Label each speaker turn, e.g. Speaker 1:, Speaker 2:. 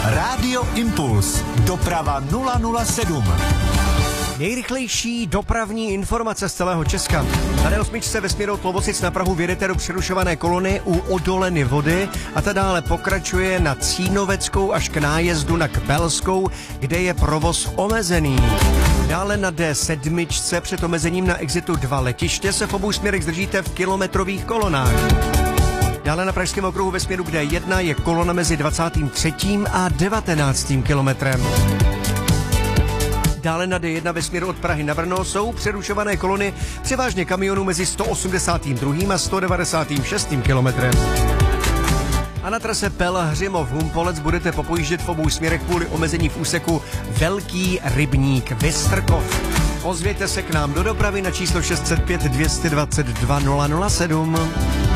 Speaker 1: Rádio Impuls. Doprava 007.
Speaker 2: Nejrychlejší dopravní informace z celého Česka. Na D8 ve směru od Lovosic na Prahu vyjedete do přerušované kolony u Odoleny Vody a ta dále pokračuje na Cínoveckou až k nájezdu na Kbelskou, kde je provoz omezený. Dále na D7 před omezením na exitu 2 letiště se v obou směrech zdržíte v kilometrových kolonách. Dále na Pražském okruhu ve směru k D1 je kolona mezi 23. a 19. kilometrem. Dále na D1 ve směru od Prahy na Brno jsou přerušované kolony převážně kamionů mezi 182. a 196. kilometrem. A na trase Pelhřimov-Humpolec budete popojíždět v obou směrech kvůli omezení v úseku Velký rybník Vystrkov. Ozvěte se k nám do dopravy na číslo 605 222 007.